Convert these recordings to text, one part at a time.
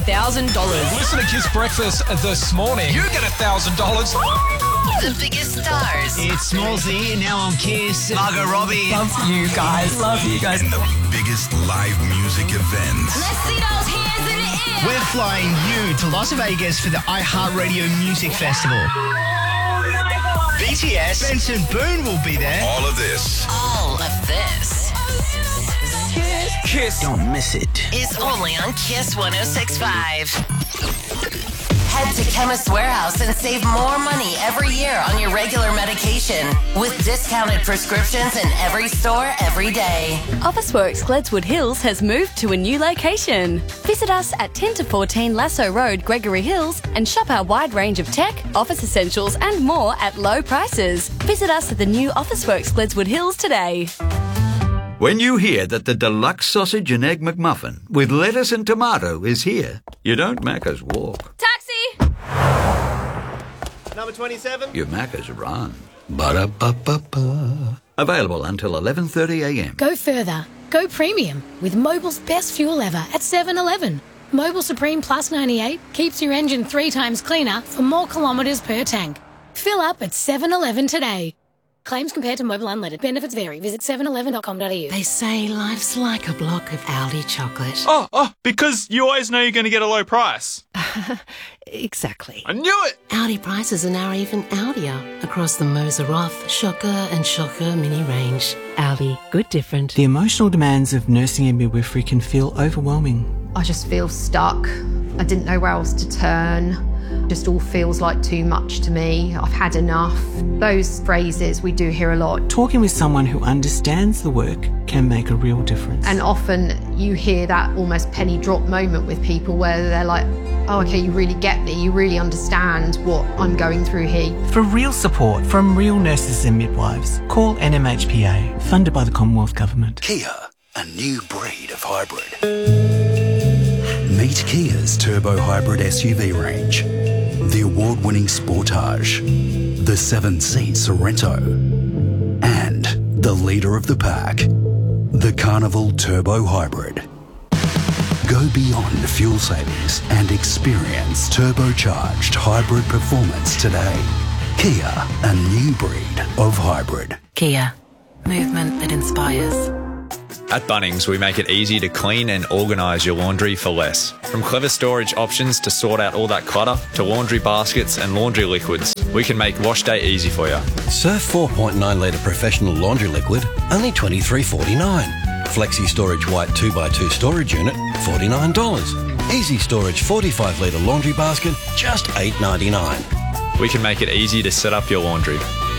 $1,000. Listen to Kiss Breakfast this morning. You get $1,000. The biggest stars. It's Smallsy, now on Kiss. Margot Robbie. Love you guys. Love you guys. And the biggest live music events. Let's see those hands in the air. We're flying you to Las Vegas for the iHeartRadio Music Festival. BTS, Benson Boone will be there. All of this. All of this Kiss. Don't miss it. is only on Kiss 106.5. Head to Chemist Warehouse and save more money every year on your regular medication with discounted prescriptions in every store every day. Officeworks Gledswood Hills has moved to a new location. Visit us at 10 to 14 Lasso Road, Gregory Hills, and shop our wide range of tech, office essentials, and more at low prices. Visit us at the new Officeworks Gledswood Hills today. When you hear that the deluxe sausage and egg McMuffin with lettuce and tomato is here, you don't Macca's walk. Taxi! Number 27. You Macca's run. Ba-da-ba-ba-ba. Available until 11:30 a.m. Go further. Go premium with Mobil's best fuel ever at 7-Eleven. Mobil Supreme Plus 98 keeps your engine 3 times cleaner for more kilometres per tank. Fill up at 7-Eleven today. Claims compared to Mobil Unleaded. Benefits vary. Visit 711.com.au. They say life's like a block of Aldi chocolate. Oh, because you always know you're going to get a low price. Exactly. I knew it! Aldi prices are now even Aldier across the Moser Roth, Shocker and Shocker mini range. Aldi, good different. The emotional demands of nursing and midwifery can feel overwhelming. I just feel stuck. I didn't know where else to turn. Just all feels like too much to me. I've had enough. Those phrases we do hear a lot. Talking with someone who understands the work can make a real difference. And often you hear that almost penny drop moment with people where they're like, oh, okay, you really get me. You really understand what I'm going through here. For real support from real nurses and midwives, call NMHPA, funded by the Commonwealth Government. Kia, a new breed of hybrid. Meet Kia's turbo hybrid SUV range. The award-winning Sportage, the 7-seat Sorento, and the leader of the pack, the Carnival Turbo Hybrid. Go beyond fuel savings and experience turbocharged hybrid performance today. Kia, a new breed of hybrid. Kia, movement that inspires. At Bunnings, we make it easy to clean and organise your laundry for less. From clever storage options to sort out all that clutter, to laundry baskets and laundry liquids, we can make wash day easy for you. Surf 4.9 litre professional laundry liquid, only $23.49. Flexi Storage White 2x2 storage unit, $49. Easy Storage 45 litre laundry basket, just $8.99. We can make it easy to set up your laundry.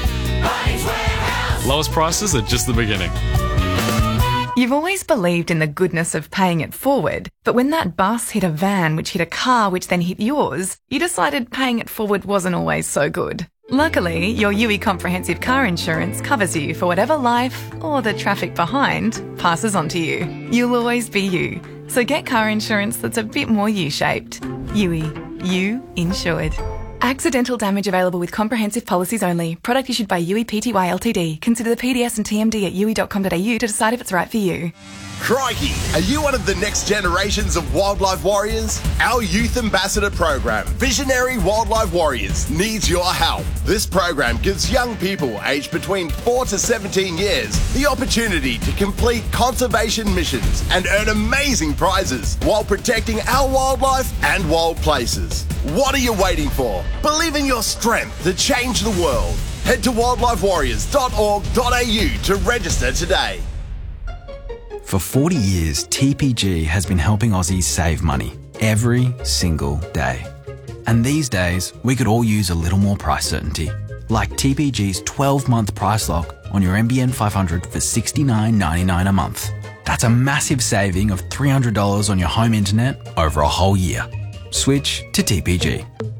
Lowest prices are just the beginning. You've always believed in the goodness of paying it forward, but when that bus hit a van which hit a car which then hit yours, you decided paying it forward wasn't always so good. Luckily, your UE Comprehensive Car Insurance covers you for whatever life, or the traffic behind, passes on to you. You'll always be you. So get car insurance that's a bit more U-shaped. UE. You insured. Accidental damage available with comprehensive policies only. Product issued by UE Pty Ltd. Consider the PDS and TMD at UE.com.au to decide if it's right for you. Crikey, are you one of the next generations of wildlife warriors? Our Youth Ambassador program, Visionary Wildlife Warriors, needs your help. This program gives young people aged between 4 to 17 years the opportunity to complete conservation missions and earn amazing prizes while protecting our wildlife and wild places. What are you waiting for? Believe in your strength to change the world. Head to wildlifewarriors.org.au to register today. For 40 years, TPG has been helping Aussies save money every single day. And these days, we could all use a little more price certainty. Like TPG's 12-month price lock on your NBN 500 for $69.99 a month. That's a massive saving of $300 on your home internet over a whole year. Switch to TPG.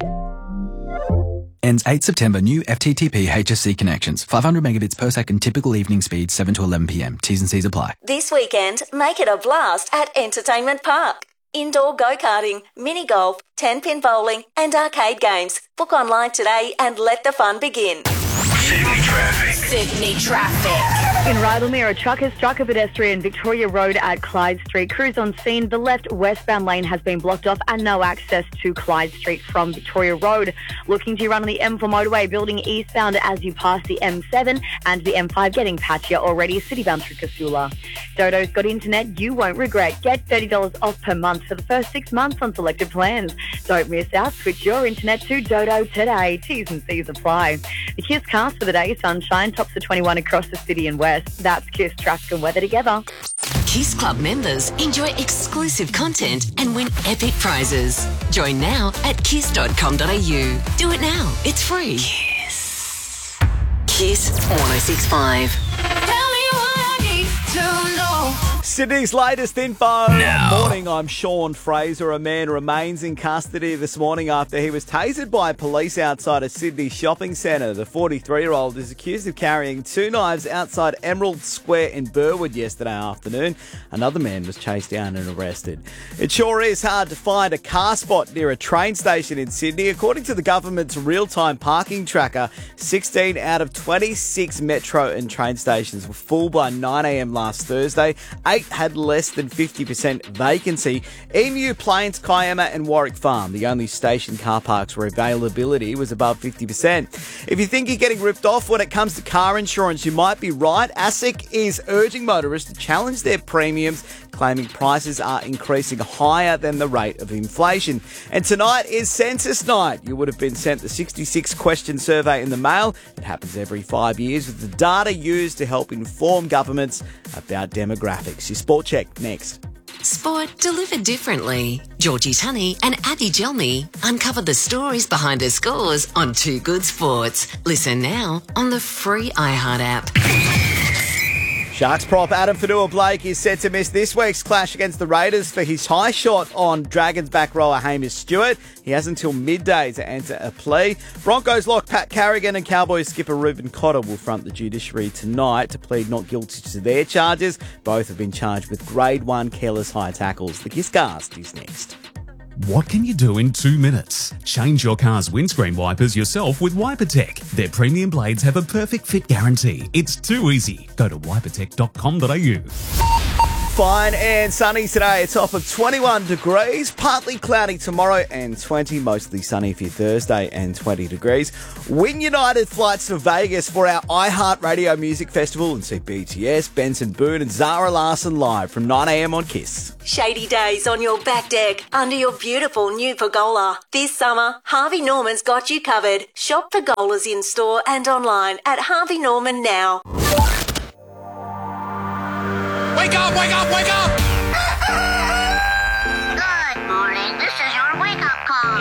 Ends 8 September. New FTTP HSC connections. 500 megabits per second. Typical evening speed 7 to 11 p.m. T's and C's apply. This weekend, make it a blast at Entertainment Park. Indoor go-karting, mini-golf, 10-pin bowling and arcade games. Book online today and let the fun begin. Sydney traffic. Sydney traffic. In Rydalmere, a truck has struck a pedestrian Victoria Road at Clyde Street. Crews on scene. The left westbound lane has been blocked off and no access to Clyde Street from Victoria Road. Looking to run on the M4 motorway, building eastbound as you pass the M7 and the M5 getting patchier already, citybound through Casula. Dodo's got internet you won't regret. Get $30 off per month for the first 6 months on selected plans. Don't miss out. Switch your internet to Dodo today. T's and C's apply. The Kiss cast for the day, sunshine, tops the 21 across the city and west. That's Kiss traffic and weather together. Kiss Club members enjoy exclusive content and win epic prizes. Join now at kiss.com.au. Do it now. It's free. Kiss 106.5. Sydney's latest info. Morning, I'm Sean Fraser. A man remains in custody this morning after he was tasered by police outside a Sydney shopping centre. The 43-year-old is accused of carrying 2 knives outside Emerald Square in Burwood yesterday afternoon. Another man was chased down and arrested. It sure is hard to find a car spot near a train station in Sydney. According to the government's real-time parking tracker, 16 out of 26 metro and train stations were full by 9 a.m. last Thursday. 8 had less than 50% vacancy. Emu, Plains, Kiama and Warwick Farm, the only station car parks where availability was above 50%. If you think you're getting ripped off when it comes to car insurance, you might be right. ASIC is urging motorists to challenge their premiums, claiming prices are increasing higher than the rate of inflation. And tonight is Census Night. You would have been sent the 66-question survey in the mail. It happens every 5 years with the data used to help inform governments about demographics. Your Sport Check next. Sport delivered differently. Georgie Tunney and Abby Gelmy uncover the stories behind her scores on Too Good Sports. Listen now on the free iHeart app. Sharks prop Adam Fanua-Blake is set to miss this week's clash against the Raiders for his high shot on Dragons back rower Hamish Stewart. He has until midday to enter a plea. Broncos lock Pat Carrigan and Cowboys skipper Reuben Cotter will front the judiciary tonight to plead not guilty to their charges. Both have been charged with Grade 1 careless high tackles. The Kisscast is next. What can you do in 2 minutes? Change your car's windscreen wipers yourself with WiperTech. Their premium blades have a perfect fit guarantee. It's too easy. Go to wipertech.com.au. Fine and sunny today. It's off of 21 degrees, partly cloudy tomorrow and 20, mostly sunny for your Thursday and 20 degrees. Win United flights to Vegas for our iHeartRadio Music Festival and see BTS, Benson Boone and Zara Larsson live from 9 a.m. on Kiss. Shady days on your back deck under your beautiful new pergola. This summer, Harvey Norman's got you covered. Shop pergolas in store and online at Harvey Norman now. Wake up, wake up, wake up! Good morning. This is your wake-up call.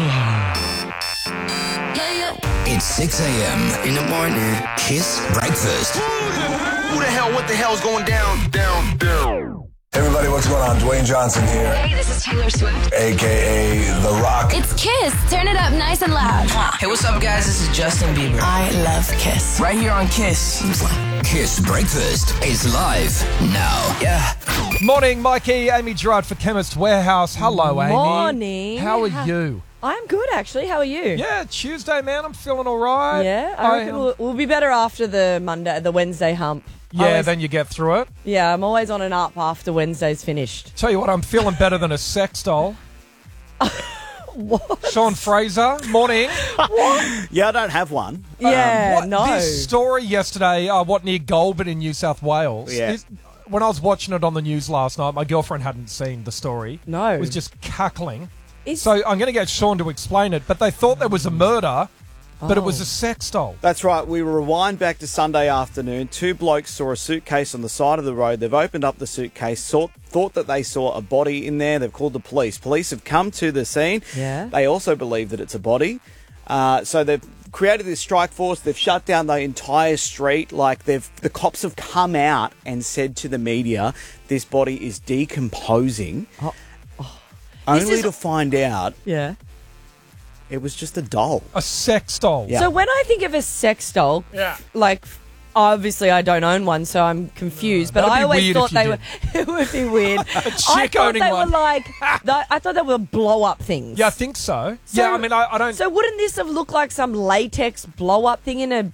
It's 6 a.m. in the morning. Kiss Breakfast. Who the hell, what the hell's going down? Everybody, what's going on? Dwayne Johnson here. Hey, this is Taylor Swift. A.K.A. The Rock. It's Kiss. Turn it up nice and loud. Hey, what's up, guys? This is Justin Bieber. I love Kiss. Right here on Kiss. Kiss Breakfast is live now. Yeah. Morning, Mikey. Amy Gerard for Chemist Warehouse. Hello, Amy. Morning. How are you? I'm good, actually. How are you? Yeah, Tuesday, man. I'm feeling all right. Yeah, I reckon we'll be better after the Wednesday hump. Yeah, then you get through it. Yeah, I'm always on an up after Wednesday's finished. Tell you what, I'm feeling better than a sex doll. What? Sean Fraser, morning. What? Yeah, I don't have one. Yeah, no. This story yesterday, near Goulburn in New South Wales. Yeah. When I was watching it on the news last night, my girlfriend hadn't seen the story. No. Was just cackling. So I'm going to get Sean to explain it, but they thought there was a murder. But it was a sex doll. That's right. We rewind back to Sunday afternoon. 2 blokes saw a suitcase on the side of the road. They've opened up the suitcase, thought that they saw a body in there. They've called the police. Police have come to the scene. Yeah. They also believe that it's a body. So they've created this strike force. They've shut down the entire street. The cops have come out and said to the media, this body is decomposing. Only to find out. Yeah. It was just a doll. A sex doll. Yeah. So when I think of a sex doll, obviously I don't own one, so I'm confused. But I always thought they were. It would be weird. A chick owning one. I thought they were blow-up things. Yeah, I think so. Yeah, I mean, I don't. So wouldn't this have looked like some latex blow-up thing in a?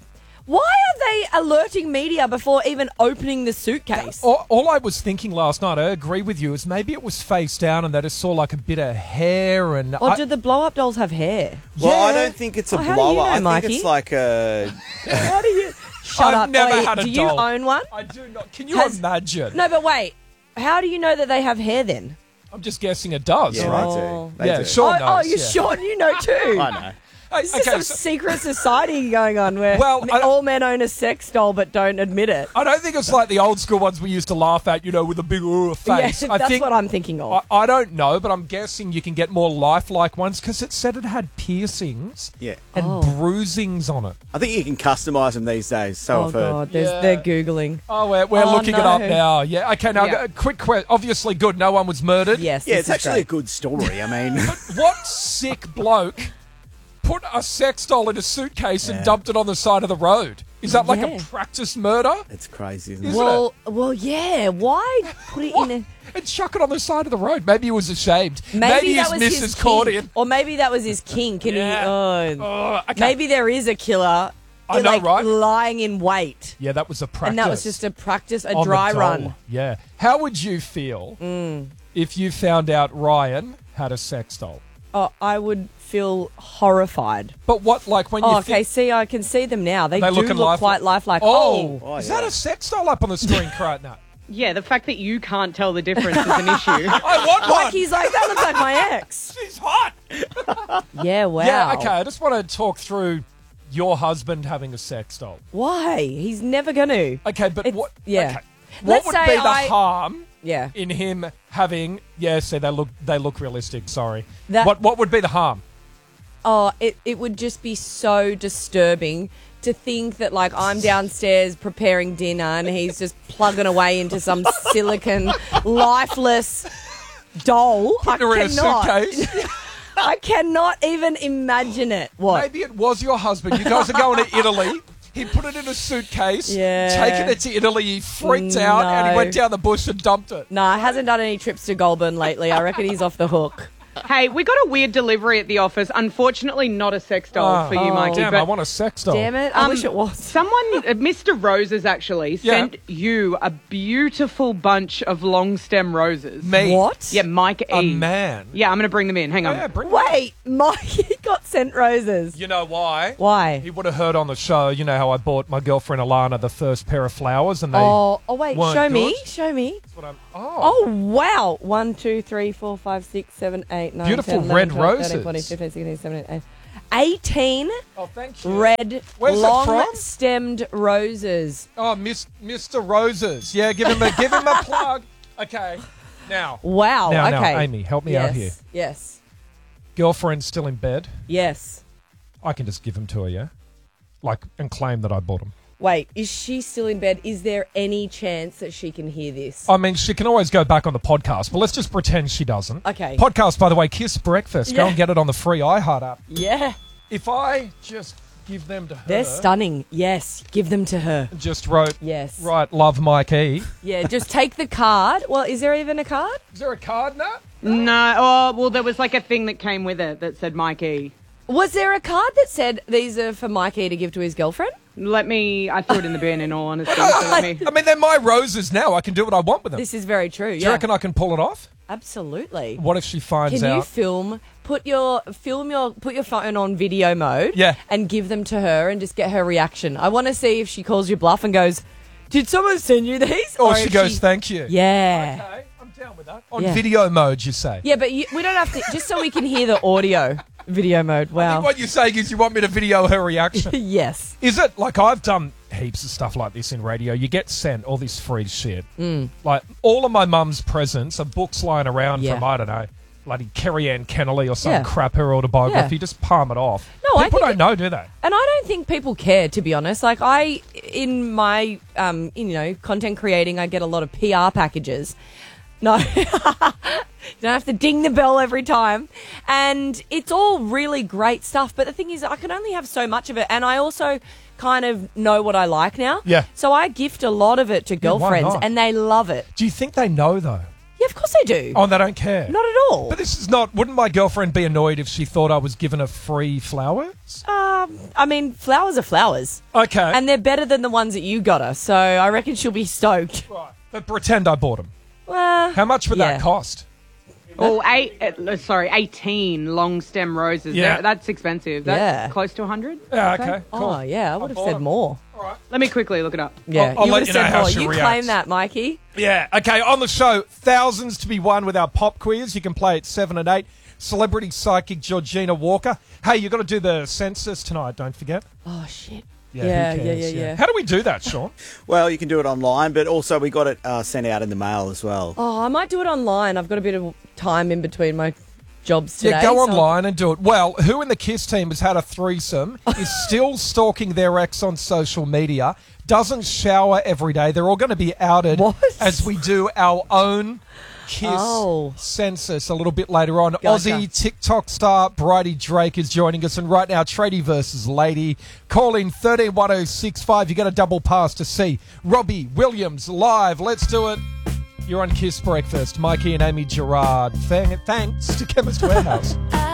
Why are they alerting media before even opening the suitcase? All I was thinking last night, I agree with you, is maybe it was face down and they just saw like a bit of hair and... Or did the blow-up dolls have hair? Well, I don't think it's a how do you blower. know, I think Mikey? it's like a... How do you... Shut I've up. never Wait, had a do doll. you own one? I do not. Can you imagine? No, but wait. How do you know that they have hair then? I'm just guessing it does, Yeah, right? they do. Sean knows. Oh, you Sean, you know too. I know. Is there some secret society going on where all men own a sex doll but don't admit it? I don't think it's like the old school ones we used to laugh at, with a big face. Yeah, I that's think, what I'm thinking of. I don't know, but I'm guessing you can get more lifelike ones because it said it had piercings and bruisings on it. I think you can customise them these days, so I've heard. God, they're Googling. Oh, we're looking it up now. Yeah, okay, now a quick question. Obviously good, no one was murdered. Yes, Yeah, it's actually a good story, I mean. What sick bloke put a sex doll in a suitcase and dumped it on the side of the road? Is that like a practice murder? It's crazy, isn't it? Well, yeah. Why put it in a... And chuck it on the side of the road. Maybe he was ashamed. Maybe his that was missus his caught kink. him. Or maybe that was his kink. And Okay. Maybe there is a killer I know, right? lying in wait. Yeah, that was a practice. And that was just a practice, a on the dry doll. run. Yeah. How would you feel if you found out Ryan had a sex doll? Oh, I would feel horrified. But what, like when you okay, see, I can see them now. They do looking look quite lifelike. Is that a sex doll up on the screen right now? Yeah, the fact that you can't tell the difference is an issue. I want one. Like he's like, that looks like my ex. She's hot. Yeah, wow. Yeah, okay. I just want to talk through your husband having a sex doll. Why? He's never going to. Okay, but what? Yeah. Okay. What would be the harm? Yeah. In him having, see, they look realistic. Sorry. That- What would be the harm? Oh, it would just be so disturbing to think that, like, I'm downstairs preparing dinner and he's just plugging away into some silicon, lifeless doll. Putting her in a suitcase. I cannot even imagine it. What? Maybe it was your husband. You guys are going to Italy. He put it in a suitcase, taken it to Italy, he freaked out, and he went down the bush and dumped it. Nah, hasn't done any trips to Goulburn lately. I reckon he's off the hook. Hey, we got a weird delivery at the office. Unfortunately, not a sex doll for you, Mikey. Damn, but I want a sex doll. Damn it, I wish it was. Someone, Mr. Roses actually, sent you a beautiful bunch of long stem roses. Me? What? Yeah, Mike E. A man? Yeah, I'm going to bring them in. Hang on. Yeah, bring Wait, Mikey got sent roses. You know why? Why? He would have heard on the show, you know how I bought my girlfriend Alana the first pair of flowers and they wait, weren't show me. good? Show me. That's what I'm, Oh, wow. 1, 2, 3, 4, 5, 6, 7, 8, 9, Beautiful 10, 11, red 12, 13, roses. 14, 15, 16, 17, 18 Oh, thank you. red Where's it from? long-stemmed roses. Oh, Mr. Roses. Yeah, give him a plug. Okay. Now. Wow, Now, okay. Amy, help me out here. Yes. Girlfriend's still in bed. Yes. I can just give them to her, yeah? And claim that I bought them. Wait, is she still in bed? Is there any chance that she can hear this? I mean, she can always go back on the podcast, but let's just pretend she doesn't. Okay. Podcast, by the way, Kiss Breakfast. Go and get it on the free iHeart app. Yeah. If I just give them to her. They're stunning. Yes, give them to her. Just wrote, Yes. right, love Mike E. Yeah, just take the card. Well, is there even a card? Is there a card now? No. Oh, well, there was like a thing that came with it that said Mike E. Was there a card that said these are for Mikey to give to his girlfriend? I threw it in the bin in all honesty. So let me... I mean, they're my roses now. I can do what I want with them. This is very true, Do you reckon I can pull it off? Absolutely. What if she finds Can out? you film? Put your phone on video mode. Yeah. And give them to her and just get her reaction. I want to see if she calls you bluff and goes, "Did someone send you these?" Or if she goes, thank you. Yeah. Okay, I'm down with that. On Yeah. video mode, you say? Yeah, but we don't have to. Just so we can hear the audio. Video mode. I Wow. think what you're saying is you want me to video her reaction. Yes. Is it like I've done heaps of stuff like this in radio? You get sent all this free shit. Like all of my mum's presents are books lying around from, I don't know, bloody Kerry Ann Kennelly or some Yeah. crap, her autobiography. Yeah. Just palm it off. No, I People think don't know, do they? And I don't think people care, to be honest. Like in my, content creating, I get a lot of PR packages. No, you don't have to ding the bell every time. And it's all really great stuff. But the thing is, I can only have so much of it. And I also kind of know what I like now. Yeah. So I gift a lot of it to Yeah, why girlfriends not? and they love it. Do you think they know, though? Yeah, of course they do. Oh, they don't care? Not at all. But this is not... Wouldn't my girlfriend be annoyed if she thought I was giving her free flowers? I mean, flowers are flowers. Okay. And they're better than the ones that you got her, so I reckon she'll be stoked. Right. But pretend I bought them. Well, how much would that cost? Oh, 18 long stem roses. Yeah. That's expensive. That's close to 100. Yeah, okay. Cool. Oh, yeah, I would have said more. Let me quickly look it up. Yeah, I'll you let would you have know said how more. she You reacts. claim that, Mikey. Yeah, okay, on the show, thousands to be won with our pop quiz. You can play at 7 and 8. Celebrity psychic Georgina Walker. Hey, you got to do the census tonight, don't forget. Oh, shit. Yeah, who cares? How do we do that, Sean? Well, you can do it online, but also we got it sent out in the mail as well. Oh, I might do it online. I've got a bit of time in between my jobs today. Yeah, go online and do it. Well, who in the KISS team has had a threesome, is still stalking their ex on social media, doesn't shower every day. They're all going to be outed as we do our own KISS census a little bit later on. Gotcha. Aussie TikTok star Bridie Drake is joining us, and right now, Tradie versus Lady. Call in 131065. You get a double pass to see Robbie Williams live. Let's do it. You're on KISS Breakfast. Mikey and Amy Gerard. Thanks to Chemist Warehouse.